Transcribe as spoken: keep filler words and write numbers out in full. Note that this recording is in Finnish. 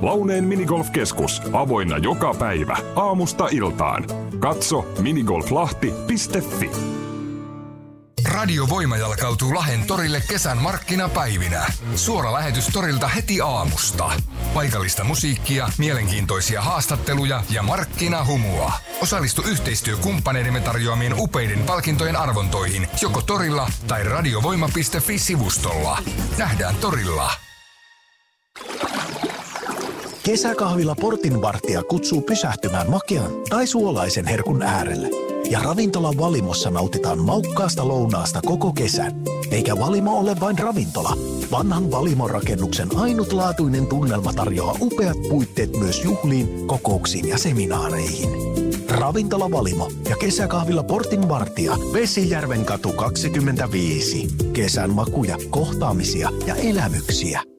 Launeen minigolfkeskus. Avoinna joka päivä. Aamusta iltaan. Katso minigolflahti piste fi. Radio Voima jalkautuu Lahden torille kesän markkinapäivinä. Suora lähetys torilta heti aamusta. Paikallista musiikkia, mielenkiintoisia haastatteluja ja markkinahumua. Osallistu yhteistyökumppaneidemme tarjoamien upeiden palkintojen arvontoihin joko torilla tai radiovoima piste fi-sivustolla. Nähdään torilla. Kesäkahvila Portinvartija kutsuu pysähtymään makean tai suolaisen herkun äärelle. Ja ravintolan Valimossa nautitaan maukkaasta lounaasta koko kesän. Eikä Valimo ole vain ravintola. Vanhan Valimon rakennuksen ainutlaatuinen tunnelma tarjoaa upeat puitteet myös juhliin, kokouksiin ja seminaareihin. Ravintola Valimo ja kesäkahvila Portinvartija, Vesijärven katu kaksikymmentäviisi. Kesän makuja, kohtaamisia ja elämyksiä.